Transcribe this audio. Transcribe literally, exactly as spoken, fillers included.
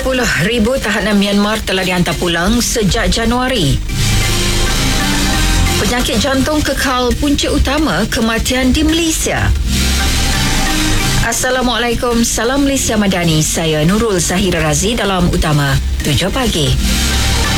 sepuluh ribu tahanan Myanmar telah dihantar pulang sejak Januari. Penyakit jantung kekal punca utama kematian di Malaysia. Assalamualaikum, salam Malaysia Madani. Saya Nurul Zahira Razi dalam Utama tujuh pagi.